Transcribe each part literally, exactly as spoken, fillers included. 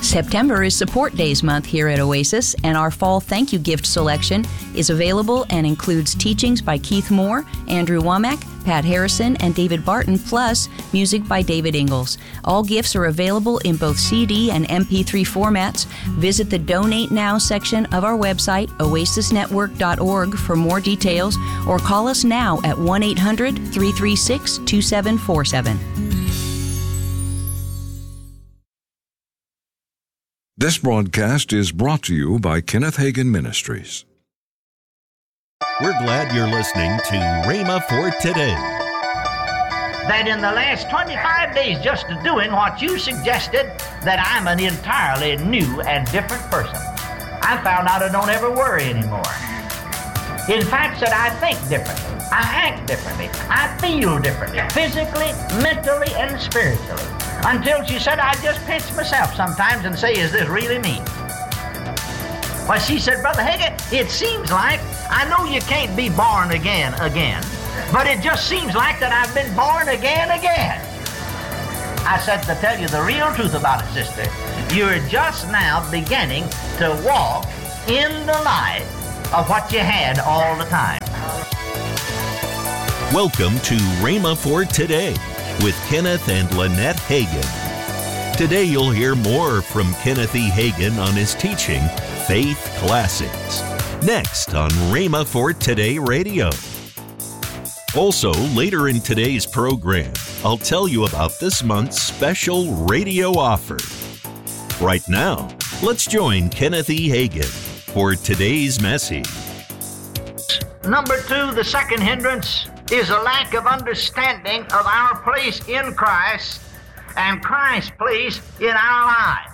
September is Support Days month here at Oasis, and our fall thank you gift selection is available and includes teachings by Keith Moore, Andrew Womack, Pat Harrison, and David Barton, plus music by David Ingalls. All gifts are available in both C D and M P three formats. Visit the Donate Now section of our website, oasis network dot org, for more details, or call us now at one eight hundred, three three six, two seven four seven. This broadcast is brought to you by Kenneth Hagin Ministries. We're glad you're listening to Rhema for Today. That in the last twenty-five days, just doing what you suggested, that I'm an entirely new and different person. I found out I don't ever worry anymore. In fact, that I think differently, I act differently, I feel differently, physically, mentally, and spiritually. Until she said, I just pinch myself sometimes and say, is this really me? Well, she said, Brother Hagin, it seems like, I know you can't be born again again, but it just seems like that I've been born again again. I said, to tell you the real truth about it, sister, you're just now beginning to walk in the light of what you had all the time. Welcome to Rhema for Today with Kenneth and Lynette Hagin. Today you'll hear more from Kenneth E. Hagin on his teaching, Faith Classics. Next on Rhema for Today Radio. Also, later in today's program, I'll tell you about this month's special radio offer. Right now, let's join Kenneth E. Hagin for today's message. Number two, the second hindrance is a lack of understanding of our place in Christ and Christ's place in our life.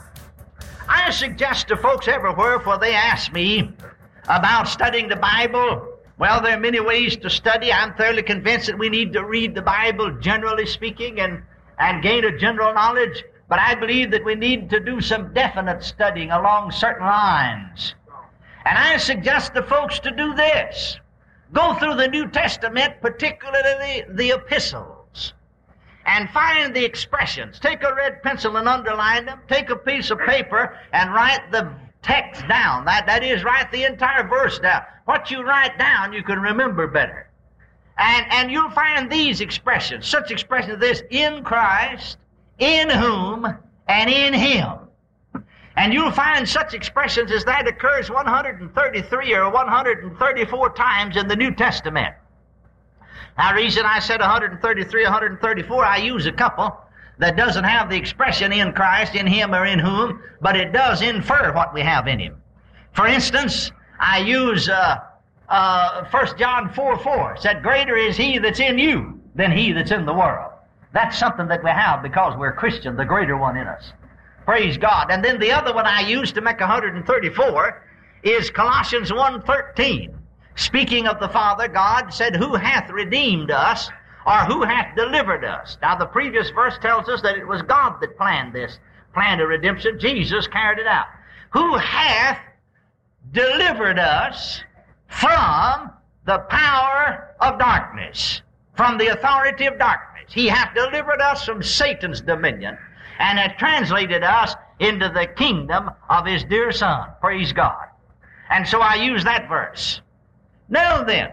I suggest to folks everywhere, for they ask me about studying the Bible. Well, there are many ways to study. I'm thoroughly convinced that we need to read the Bible, generally speaking, and, and gain a general knowledge. But I believe that we need to do some definite studying along certain lines. And I suggest to folks to do this. Go through the New Testament, particularly the epistles, and find the expressions. Take a red pencil and underline them. Take a piece of paper and write the text down. That, that is, write the entire verse down. What you write down, you can remember better. And, and you'll find these expressions, such expressions as this: in Christ, in whom, and in Him. And you'll find such expressions as that occurs one hundred thirty-three or one hundred thirty-four times in the New Testament. Now, the reason I said one hundred thirty-three, one hundred thirty-four, I use a couple that doesn't have the expression in Christ, in Him, or in whom, but it does infer what we have in Him. For instance, I use uh, uh, First John four four. It said, greater is He that's in you than he that's in the world. That's something that we have because we're Christian, the greater one in us. Praise God. And then the other one I used to make one hundred thirty-four is Colossians one thirteen. Speaking of the Father, God said, who hath redeemed us, or who hath delivered us? Now, the previous verse tells us that it was God that planned this, planned a redemption. Jesus carried it out. Who hath delivered us from the power of darkness, from the authority of darkness. He hath delivered us from Satan's dominion, and hath translated us into the kingdom of His dear Son. Praise God. And so I use that verse. Now then,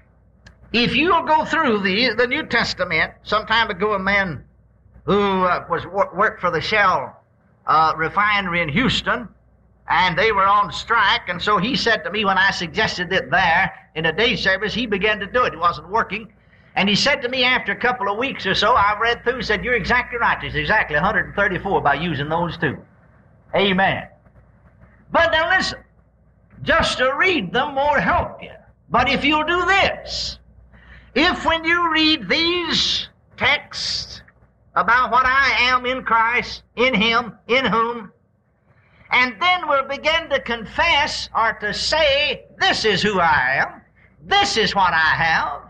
if you'll go through the, the New Testament, some time ago a man who uh, was worked for the Shell uh, refinery in Houston, and they were on strike, and so he said to me when I suggested it there in a day service, he began to do it. He wasn't working. And he said to me after a couple of weeks or so, I read through, said, you're exactly right. It's exactly one hundred thirty-four by using those two. Amen. But now listen, just to read them won't help you. But if you'll do this, if when you read these texts about what I am in Christ, in Him, in whom, and then we'll begin to confess or to say, this is who I am, this is what I have,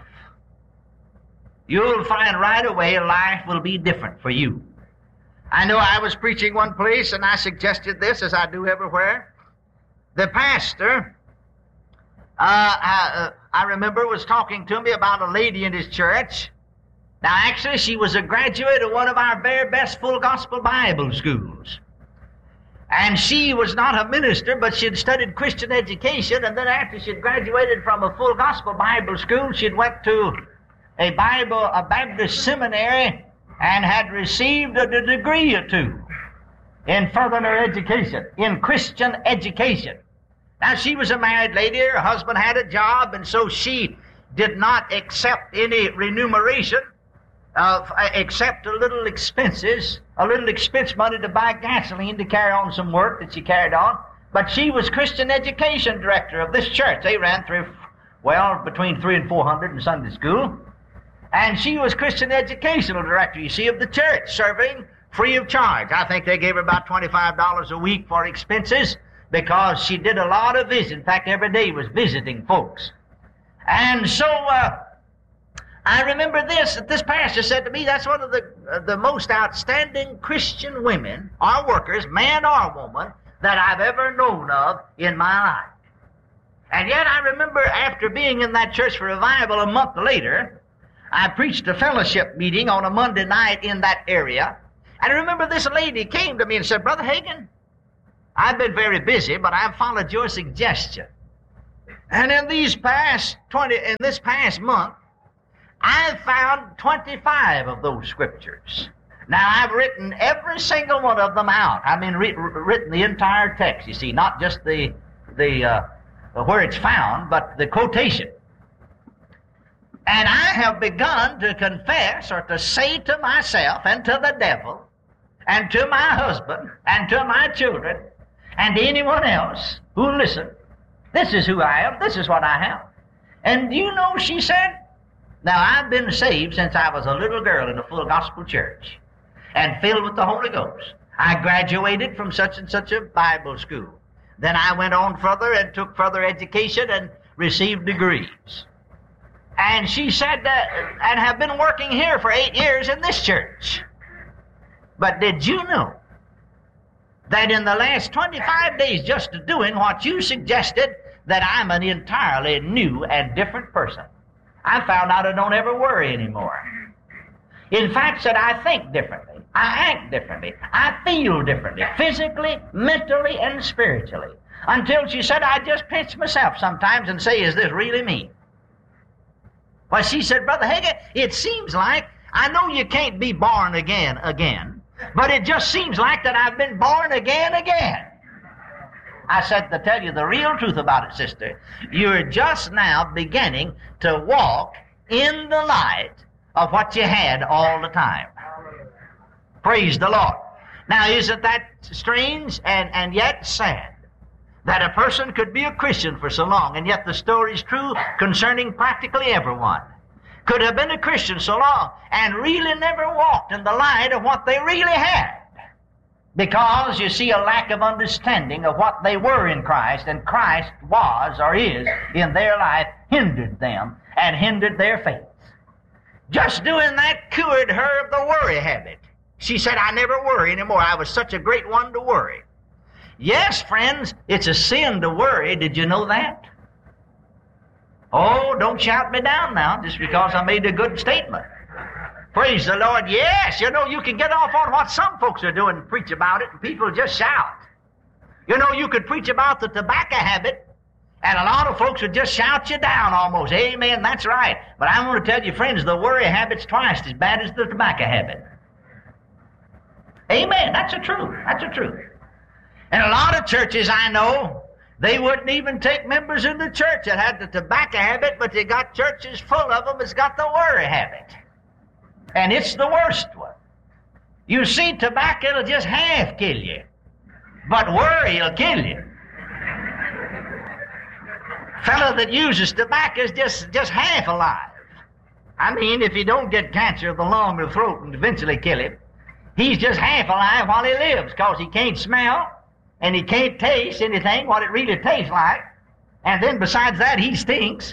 you'll find right away life will be different for you. I know I was preaching one place and I suggested this, as I do everywhere. The pastor, uh, I, uh, I remember, was talking to me about a lady in his church. Now, actually, she was a graduate of one of our very best full gospel Bible schools. And she was not a minister, but she'd studied Christian education, and then after she'd graduated from a full gospel Bible school, she'd went to a Bible, a Baptist seminary, and had received a degree or two in furthering her education, in Christian education. Now, she was a married lady, her husband had a job, and so she did not accept any remuneration, uh, except a little expenses, a little expense money to buy gasoline to carry on some work that she carried on. But she was Christian education director of this church. They ran through, well, between three and four hundred in Sunday school. And she was Christian educational director, you see, of the church, serving free of charge. I think they gave her about twenty-five dollars a week for expenses because she did a lot of visits. In fact, every day was visiting folks. And so uh, I remember this, that this pastor said to me, that's one of the, uh, the most outstanding Christian women or workers, man or woman, that I've ever known of in my life. And yet I remember after being in that church for revival a month later, I preached a fellowship meeting on a Monday night in that area. And I remember this lady came to me and said, Brother Hagin, I've been very busy, but I've followed your suggestion. And in these past twenty, in this past month, I've found twenty-five of those scriptures. Now, I've written every single one of them out. I mean, re- written the entire text, you see, not just the, the, uh, where it's found, but the quotation. And I have begun to confess or to say to myself and to the devil and to my husband and to my children and to anyone else who listen, this is who I am, this is what I have. And you know, she said, now I've been saved since I was a little girl in a full gospel church and filled with the Holy Ghost. I graduated from such and such a Bible school. Then I went on further and took further education and received degrees. And she said that, and have been working here for eight years in this church. But did you know that in the last twenty-five days, just doing what you suggested, that I'm an entirely new and different person? I found out I don't ever worry anymore. In fact, said I think differently, I act differently, I feel differently, physically, mentally, and spiritually. Until she said I just pinch myself sometimes and say, is this really me? Well, she said, Brother Hagin, it seems like, I know you can't be born again again, but it just seems like that I've been born again again. I said, to tell you the real truth about it, sister, you're just now beginning to walk in the light of what you had all the time. Praise the Lord. Now, isn't that strange and, and yet sad that a person could be a Christian for so long, and yet the story is true concerning practically everyone. Could have been a Christian so long and really never walked in the light of what they really had. Because, you see, a lack of understanding of what they were in Christ, and Christ was or is in their life, hindered them and hindered their faith. Just doing that cured her of the worry habit. She said, I never worry anymore. I was such a great one to worry. Yes, friends, it's a sin to worry. Did you know that? Oh, don't shout me down now just because I made a good statement. Praise the Lord. Yes, you know, you can get off on what some folks are doing and preach about it, and people just shout. You know, you could preach about the tobacco habit, and a lot of folks would just shout you down almost. Amen, that's right. But I want to tell you, friends, the worry habit's twice as bad as the tobacco habit. Amen, that's the truth. That's the truth. And a lot of churches I know, they wouldn't even take members in the church that had the tobacco habit, but they got churches full of them that's got the worry habit. And it's the worst one. You see, tobacco will just half kill you, but worry will kill you. Fellow that uses tobacco is just, just half alive. I mean, if he don't get cancer of the lung or the throat and eventually kill him, he's just half alive while he lives, because he can't smell and he can't taste anything, what it really tastes like. And then besides that, he stinks.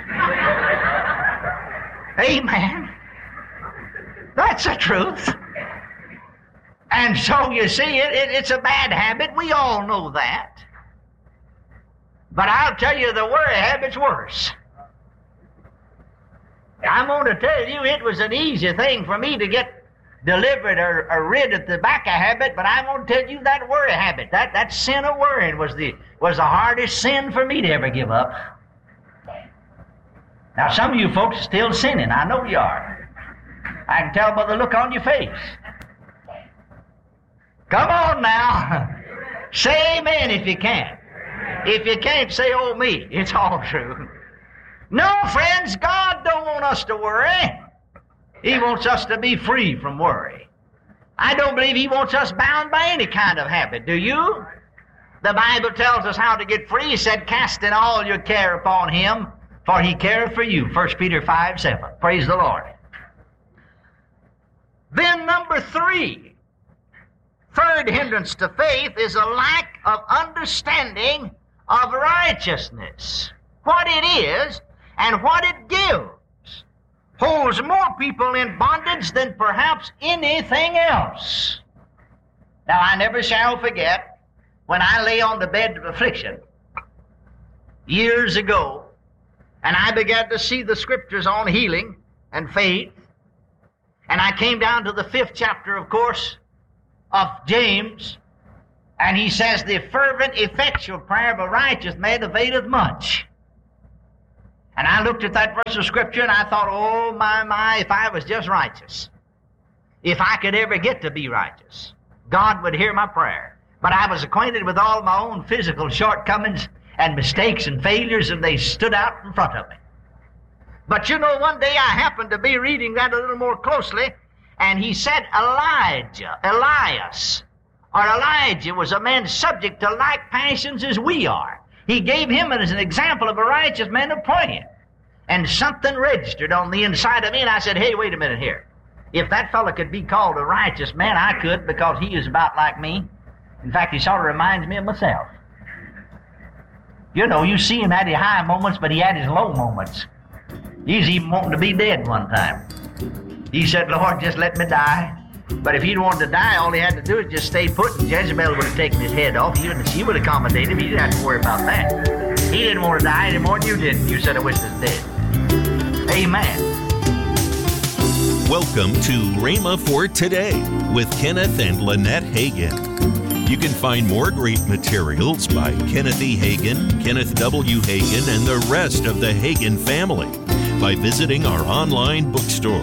Amen. That's the truth. And so, you see, it, it, it's a bad habit. We all know that. But I'll tell you, the worry habit's worse. I'm going to tell you, it was an easy thing for me to get delivered or, or rid of the tobacco habit, but I'm going to tell you that worry habit, that, that sin of worrying was the, was the hardest sin for me to ever give up. Now, some of you folks are still sinning. I know you are. I can tell by the look on your face. Come on now. Say amen if you can. If you can't, say oh me. It's all true. No, friends, God don't want us to worry. He wants us to be free from worry. I don't believe He wants us bound by any kind of habit, do you? The Bible tells us how to get free. He said, casting all your care upon Him, for He careth for you. First Peter five seven. Praise the Lord. Then number three, third hindrance to faith is a lack of understanding of righteousness. What it is and what it gives holds more people in bondage than perhaps anything else. Now, I never shall forget when I lay on the bed of affliction years ago, and I began to see the scriptures on healing and faith, and I came down to the fifth chapter, of course, of James, and he says, the fervent, effectual prayer of a righteous man availeth much. And I looked at that verse of Scripture and I thought, oh, my, my, if I was just righteous, if I could ever get to be righteous, God would hear my prayer. But I was acquainted with all my own physical shortcomings and mistakes and failures, and they stood out in front of me. But you know, one day I happened to be reading that a little more closely, and he said Elijah, Elias, or Elijah was a man subject to like passions as we are. He gave him as an example of a righteous man of praying. And something registered on the inside of me, and I said, hey, wait a minute here. If that fellow could be called a righteous man, I could, because he is about like me. In fact, he sort of reminds me of myself. You know, you see him had his high moments, but he had his low moments. He's even wanting to be dead one time. He said, Lord, just let me die. But if he'd wanted to die, all he had to do is just stay put, and Jezebel would have taken his head off. He would, he would accommodate him. He didn't have to worry about that. He didn't want to die any more than you did. You said, I wish he was dead. Amen. Welcome to Rhema for Today with Kenneth and Lynette Hagin. You can find more great materials by Kenneth E. Hagin, Kenneth W. Hagin, and the rest of the Hagin family by visiting our online bookstore.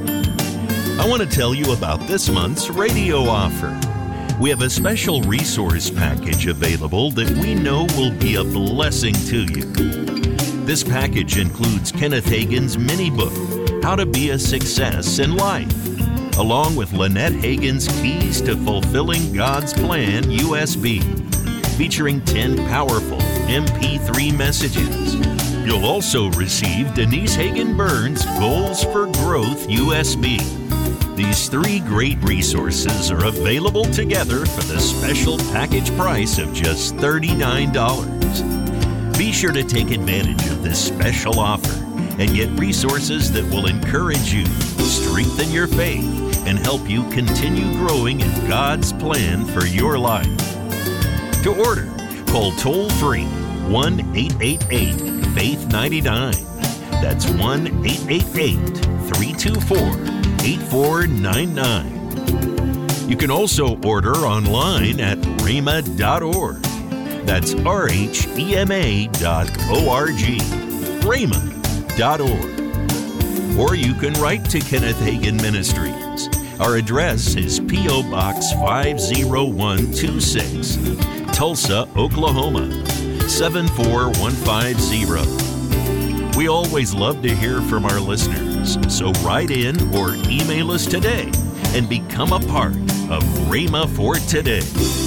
I want to tell you about this month's radio offer. We have a special resource package available that we know will be a blessing to you. This package includes Kenneth Hagin's mini book, How to Be a Success in Life, along with Lynette Hagin's Keys to Fulfilling God's Plan U S B, featuring ten powerful M P three messages. You'll also receive Denise Hagin Burns' Goals for Growth U S B. These three great resources are available together for the special package price of just thirty-nine dollars. Be sure to take advantage of this special offer and get resources that will encourage you, strengthen your faith, and help you continue growing in God's plan for your life. To order, call toll-free one eight eight eight faith nine nine. That's one eight eight eight three two four eight four nine nine. You can also order online at rhema dot org. That's R H E M A dot O R G. rhema dot org. Or you can write to Kenneth Hagin Ministries. Our address is P O Box five oh one two six, Tulsa, Oklahoma seven four one five zero. We always love to hear from our listeners, so write in or email us today and become a part of Rhema for Today.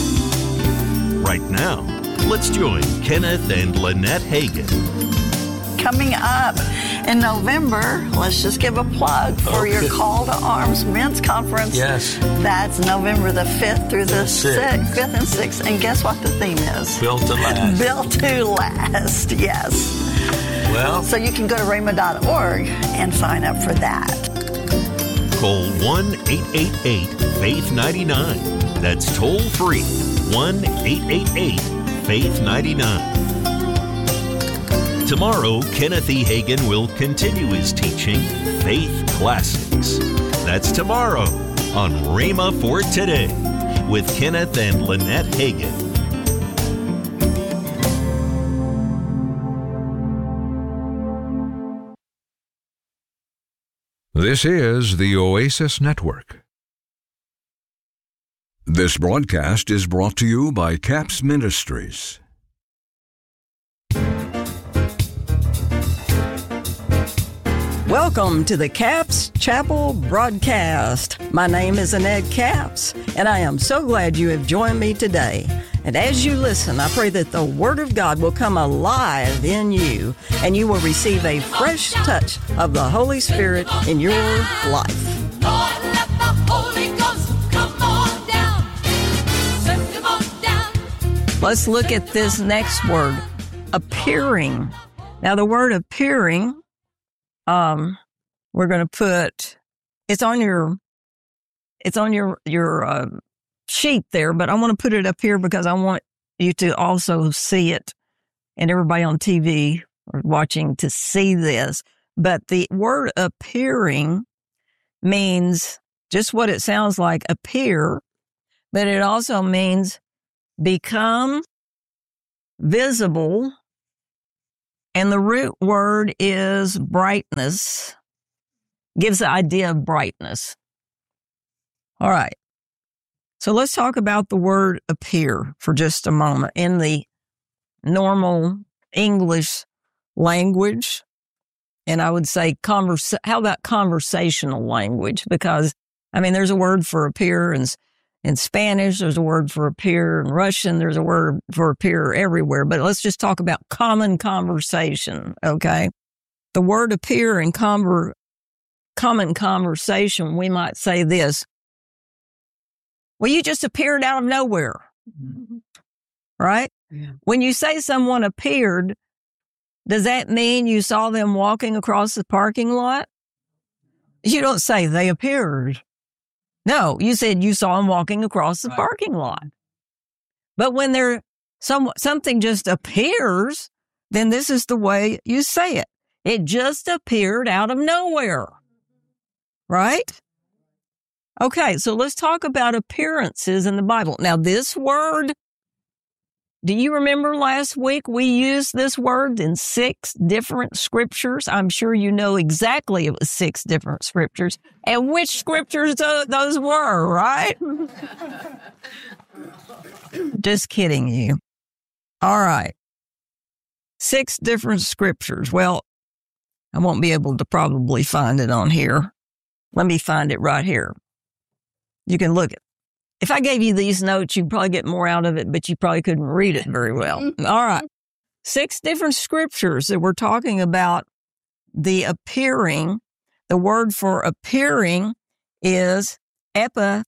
Right now, let's join Kenneth and Lynette Hagin. Coming up in November, let's just give a plug for Okay. your Call to Arms Men's Conference. Yes. That's November the fifth through the Sixth. sixth, fifth and sixth. And guess what the theme is? Built to last. Built to last, yes. Well, So you can go to rhema dot org and sign up for that. Call one eight eight eight faith nine nine. That's toll free one eight eight eight faith nine nine. Tomorrow, Kenneth E. Hagin will continue his teaching, Faith Classics. That's tomorrow on Rhema for Today with Kenneth and Lynette Hagin. This is the Oasis Network. This broadcast is brought to you by Capps Ministries. Welcome to the Capps Chapel broadcast. My name is Annette Capps, and I am so glad you have joined me today. And as you listen, I pray that the Word of God will come alive in you, and you will receive a fresh touch of the Holy Spirit in your life. Lord, let the Holy Ghost come on down. Send him on down. Let's look at this next word, appearing. Now, the word appearing, um, we're going to put, it's on your, it's on your, your, uh, sheet there, but I want to put it up here because I want you to also see it and everybody on T V or watching to see this. But the word appearing means just what it sounds like, appear, but it also means become visible. And the root word is brightness, gives the idea of brightness. All right. So let's talk about the word appear for just a moment in the normal English language. And I would say, converse, how about conversational language? Because, I mean, there's a word for appear in, in Spanish, there's a word for appear in Russian, there's a word for appear everywhere. But let's just talk about common conversation, okay? The word appear in conver, common conversation, we might say this. Well, you just appeared out of nowhere, right? Yeah. When you say someone appeared, does that mean you saw them walking across the parking lot? You don't say they appeared. No, you said you saw them walking across the right. parking lot. But when there some something just appears, then this is the way you say it. It just appeared out of nowhere, right? Okay, so let's talk about appearances in the Bible. Now, this word, do you remember last week we used this word in six different scriptures? I'm sure you know exactly it was six different scriptures and which scriptures those were, right? Just kidding you. All right. Six different scriptures. Well, I won't be able to probably find it on here. Let me find it right here. You can look at it. If I gave you these notes, you'd probably get more out of it, but you probably couldn't read it very well. All right. Six different scriptures that we're talking about the appearing. The word for appearing is epiphania.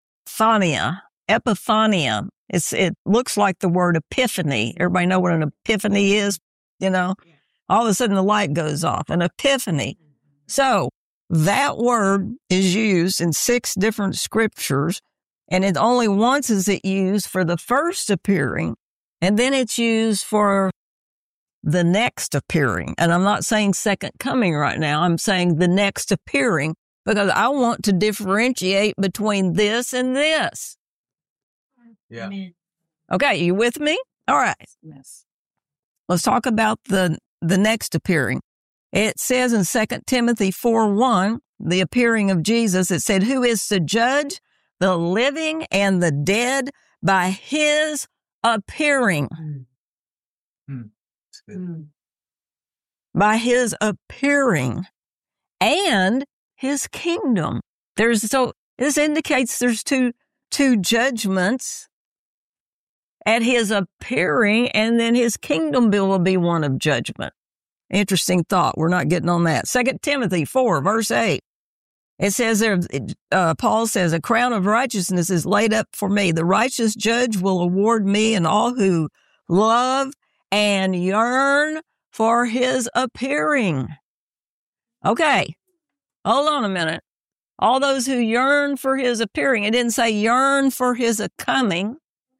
Epiphania. It's, it looks like the word epiphany. Everybody know what an epiphany is? You know, all of a sudden the light goes off. An epiphany. So that word is used in six different scriptures, and it only once is it used for the first appearing, and then it's used for the next appearing. And I'm not saying second coming right now. I'm saying the next appearing because I want to differentiate between this and this. Yeah. Okay, you with me? All right. Yes. Let's talk about the, the next appearing. It says in Second Timothy four one, the appearing of Jesus, it said, who is to judge the living and the dead by his appearing. Mm. Mm. That's good. Mm. By his appearing and his kingdom. There's so this indicates there's two two judgments at his appearing, and then his kingdom bill will be one of judgment. Interesting thought. We're not getting on that. Second Timothy four, verse eight. It says there, uh, Paul says, a crown of righteousness is laid up for me. The righteous judge will award me and all who love and yearn for his appearing. Okay. Hold on a minute. All those who yearn for his appearing. It didn't say yearn for his coming.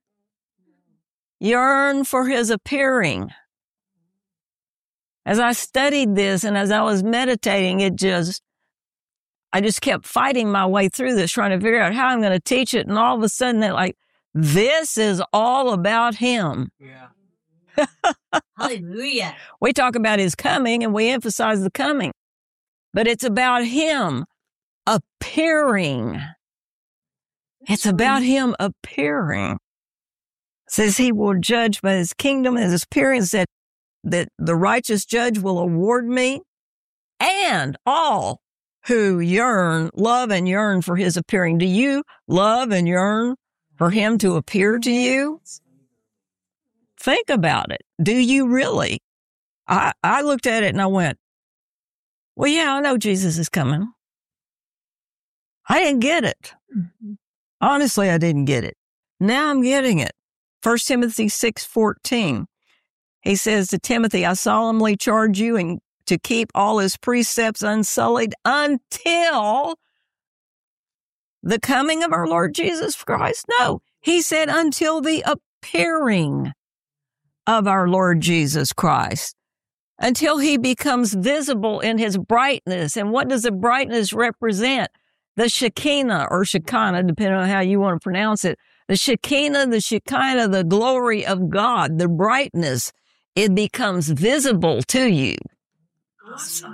Yearn for his appearing. As I studied this and as I was meditating, it just, I just kept fighting my way through this, trying to figure out how I'm going to teach it. And all of a sudden, they're like, this is all about him. Yeah. Hallelujah. We talk about his coming and we emphasize the coming, but it's about him appearing. It's about him appearing. It says he will judge by his kingdom and his appearance, that, that the righteous judge will award me, and all who yearn, love and yearn for his appearing. Do you love and yearn for him to appear to you? Think about it. Do you really? I, I looked at it and I went, well, yeah, I know Jesus is coming. I didn't get it. Honestly, I didn't get it. Now I'm getting it. First Timothy six fourteen. He says to Timothy, I solemnly charge you and to keep all his precepts unsullied until the coming of our Lord Jesus Christ. No, he said until the appearing of our Lord Jesus Christ, until he becomes visible in his brightness. And what does the brightness represent? The Shekinah or Shekinah, depending on how you want to pronounce it. The Shekinah, the Shekinah, the glory of God, the brightness, it becomes visible to you. Awesome.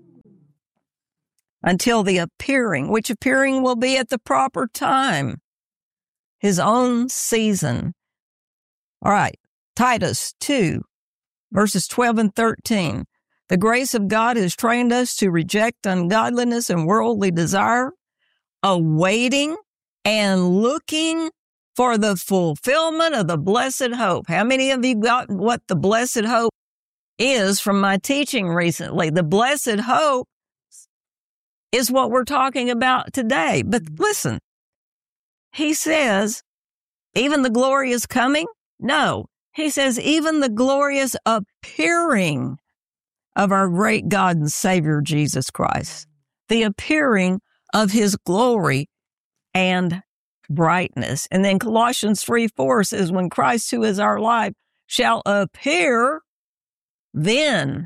Until the appearing, which appearing will be at the proper time, his own season. All right, Titus two, verses twelve and thirteen. The grace of God has trained us to reject ungodliness and worldly desire, awaiting and looking for the fulfillment of the blessed hope. How many of you got what the blessed hope is from my teaching recently? The blessed hope is what we're talking about today. But listen, he says, even the glorious coming? No, he says, even the glorious appearing of our great God and Savior, Jesus Christ. The appearing of his glory and brightness. And then Colossians three four says, when Christ, who is our life, shall appear, then,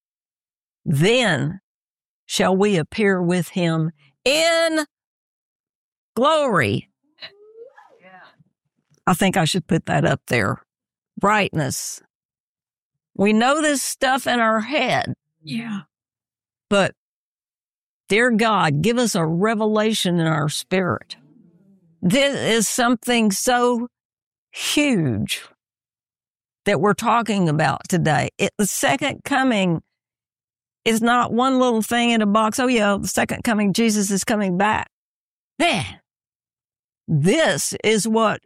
then shall we appear with him in glory. I think I should put that up there. Brightness. We know this stuff in our head. Yeah. But, dear God, give us a revelation in our spirit. This is something so huge that we're talking about today. It, the second coming is not one little thing in a box. Oh, yeah, the second coming, Jesus is coming back. Man, this is what,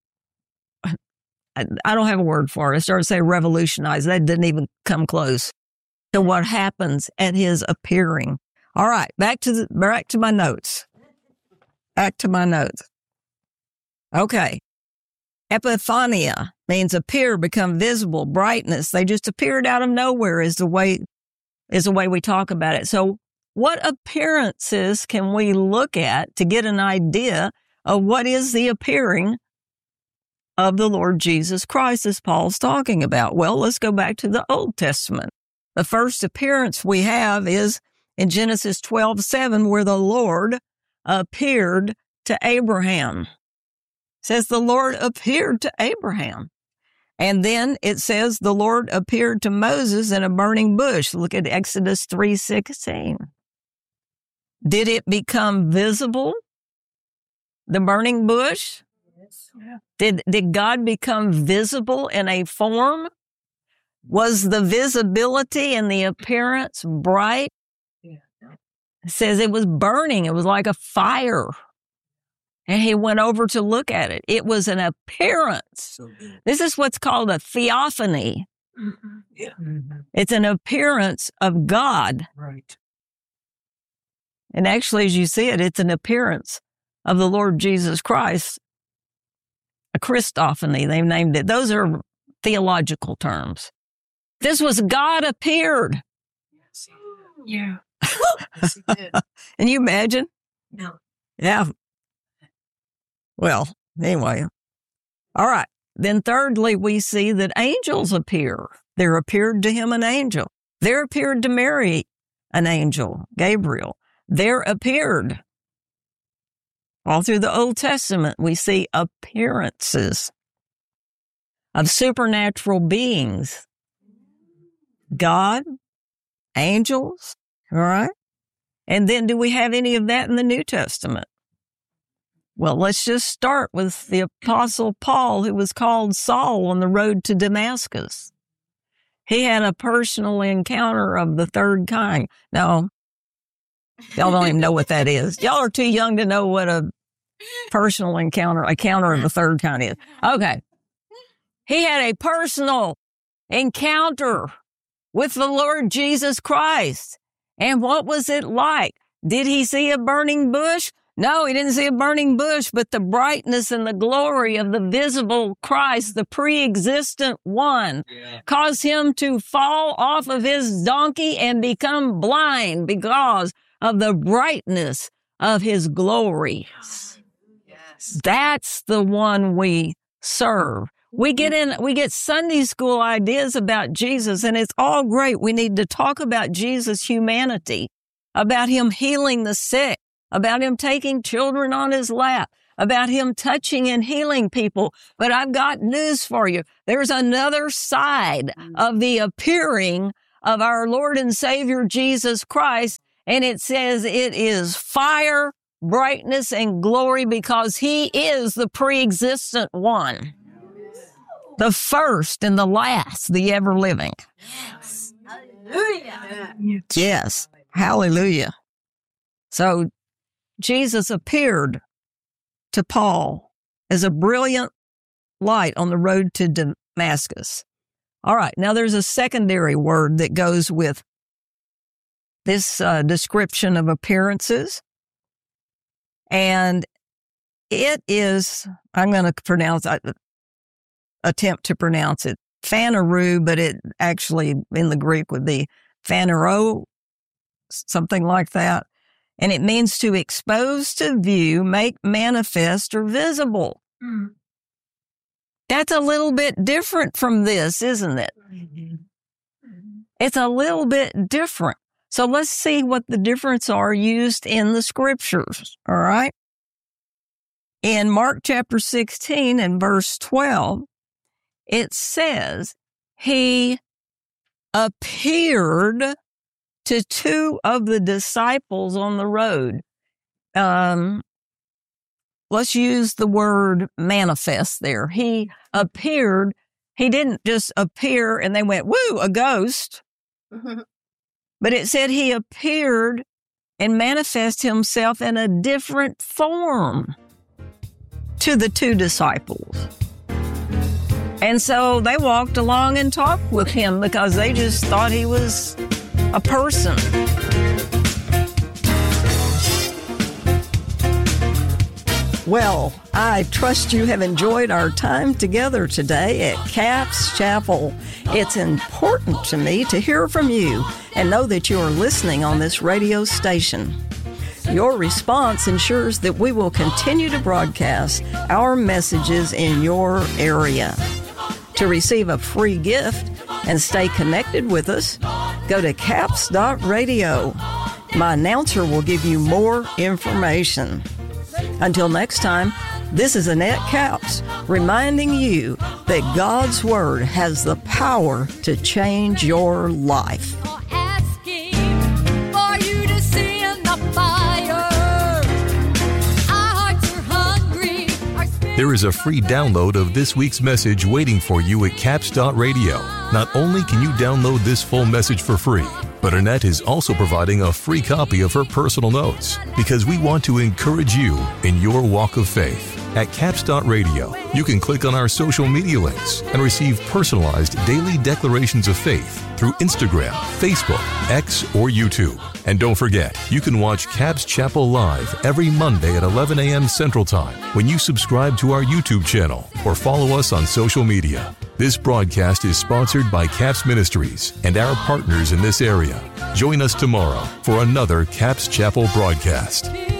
I, I don't have a word for it. I started to say revolutionize. That didn't even come close to what happens at his appearing. All right, back to the, back to my notes. Back to my notes. Okay. Epiphania means appear, become visible, brightness. They just appeared out of nowhere is the way, is the way we talk about it. So what appearances can we look at to get an idea of what is the appearing of the Lord Jesus Christ as Paul's talking about? Well, let's go back to the Old Testament. The first appearance we have is in Genesis twelve seven, where the Lord appeared to Abraham. It says the Lord appeared to Abraham. And then it says the Lord appeared to Moses in a burning bush. Look at Exodus three sixteen. Did it become visible? The burning bush? Yes. Yeah. Did, did God become visible in a form? Was the visibility and the appearance bright? Yeah. It says it was burning. It was like a fire. And he went over to look at it. It was an appearance. So good. This is what's called a theophany. Mm-hmm. Yeah. Mm-hmm. It's an appearance of God. Right. And actually, as you see it, it's an appearance of the Lord Jesus Christ. A Christophany, they've named it. Those are theological terms. This was God appeared. Yes, he did. Yeah. Yes, he did. Can you imagine? No. Yeah. Well, anyway. All right. Then thirdly, we see that angels appear. There appeared to him an angel. There appeared to Mary an angel, Gabriel. there appeared. All through the Old Testament, we see appearances of supernatural beings. God, angels, all right? And then do we have any of that in the New Testament? Well, let's just start with the Apostle Paul, who was called Saul on the road to Damascus. He had a personal encounter of the third kind. Now, y'all don't even know what that is. Y'all are too young to know what a personal encounter, a counter of the third kind is. Okay. He had a personal encounter with the Lord Jesus Christ. And what was it like? Did he see a burning bush? No, he didn't see a burning bush, but the brightness and the glory of the visible Christ, the pre-existent one, yeah. caused him to fall off of his donkey and become blind because of the brightness of his glory. Yes. That's the one we serve. We get in, we get Sunday school ideas about Jesus, and it's all great. We need to talk about Jesus' humanity, about him healing the sick, about him taking children on his lap, about him touching and healing people. But I've got news for you. There's another side of the appearing of our Lord and Savior Jesus Christ, and it says it is fire, brightness, and glory because he is the pre-existent one. The first and the last, the ever-living. Yes. Hallelujah. Yes. Hallelujah. So Jesus appeared to Paul as a brilliant light on the road to Damascus. All right. Now there's a secondary word that goes with this uh, description of appearances. And it is, I'm going to pronounce it. attempt to pronounce it phaneru, but it actually in the Greek would be phanero, something like that. And it means to expose to view, make manifest, or visible. Mm. That's a little bit different from this, isn't it? Mm-hmm. It's a little bit different. So let's see what the difference are used in the scriptures, all right? In Mark chapter sixteen and verse twelve, it says, he appeared to two of the disciples on the road. Um, let's use the word manifest there. He appeared. He didn't just appear and they went, woo, a ghost. Mm-hmm. But it said he appeared and manifest himself in a different form to the two disciples. And so they walked along and talked with him because they just thought he was a person. Well, I trust you have enjoyed our time together today at Capps Chapel. It's important to me to hear from you and know that you are listening on this radio station. Your response ensures that we will continue to broadcast our messages in your area. To receive a free gift and stay connected with us, go to capps dot radio. My announcer will give you more information. Until next time, this is Annette Capps reminding you that God's Word has the power to change your life. Asking for you to see in the fire. Our hearts are hungry. Our spirits There is a free download of this week's message waiting for you at capps dot radio. Not only can you download this full message for free, but Annette is also providing a free copy of her personal notes because we want to encourage you in your walk of faith. At capps dot radio, you can click on our social media links and receive personalized daily declarations of faith through Instagram, Facebook, X, or YouTube. And don't forget, you can watch Capps Chapel live every Monday at eleven a.m. Central Time when you subscribe to our YouTube channel or follow us on social media. This broadcast is sponsored by Capps Ministries and our partners in this area. Join us tomorrow for another Capps Chapel broadcast.